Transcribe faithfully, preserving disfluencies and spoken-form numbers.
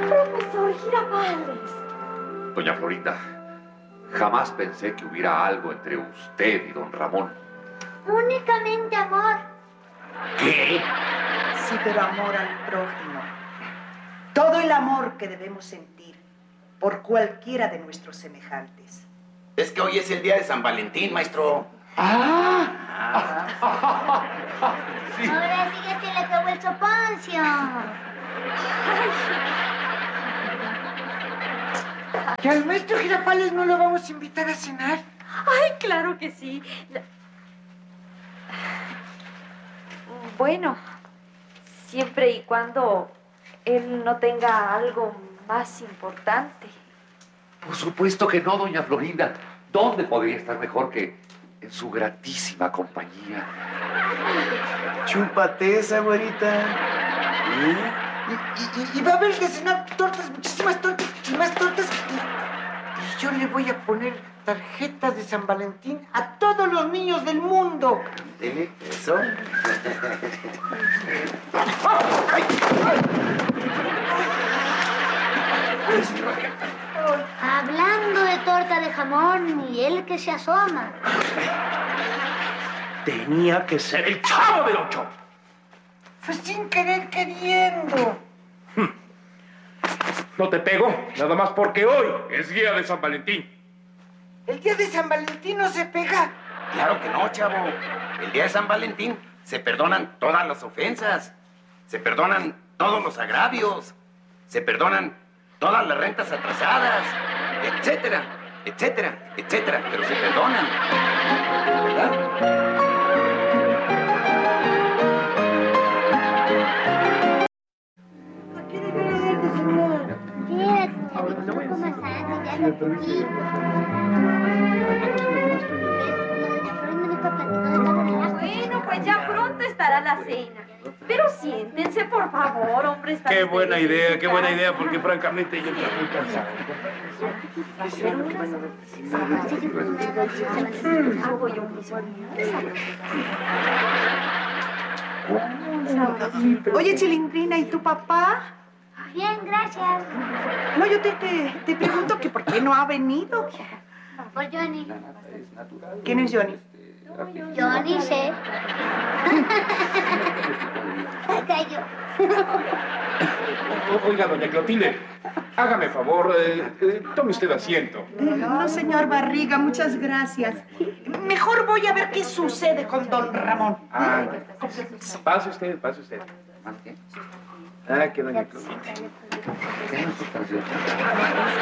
Profesor Girafales. Doña Florinda, jamás pensé que hubiera algo entre usted y don Ramón. Únicamente amor. ¿Qué? Sí, pero amor al prójimo. Todo el amor que debemos sentir por cualquiera de nuestros semejantes. Es que hoy es el día de San Valentín, maestro. ¡Ah! Ah. Sí. Ahora sí ya se le acabó el soponcio. ¿Y al maestro Girafales no lo vamos a invitar a cenar? Ay, claro que sí. Bueno, siempre y cuando él no tenga algo más importante. Por supuesto que no, doña Florinda. ¿Dónde podría estar mejor que en su gratísima compañía? Chúpate esa, güerita. Y, y, y va a haber de cenar tortas, muchísimas tortas, y más tortas. Y, y yo le voy a poner tarjetas de San Valentín a todos los niños del mundo. Dile eso. Hablando de torta de jamón y él que se asoma. Tenía que ser el Chavo del Ocho. Fue sin querer queriendo. No te pego, nada más porque hoy es día de San Valentín. El día de San Valentín no se pega. Claro que no, chavo. El día de San Valentín se perdonan todas las ofensas. Se perdonan todos los agravios. Se perdonan todas las rentas atrasadas. Etcétera, etcétera, etcétera. Pero se perdonan. ¿Verdad? Bueno, pues ya pronto estará la cena. Pero siéntense, por favor, hombre. están Qué ustedes buena en idea, su qué buena casa. idea, porque francamente yo estoy muy cansado. Hago yo un Oye, Chilindrina, ¿y tu papá? Bien, gracias. No, yo te, te, te pregunto que por qué no ha venido. Por Johnny. ¿Quién es Johnny? Johnny sé. Cayó. Oiga, doña Clotilde, hágame favor, eh, eh, tome usted asiento. No, señor Barriga, muchas gracias. Mejor voy a ver qué sucede con don Ramón. Ah, pase usted, pase usted. Ah, que doña Clotilde.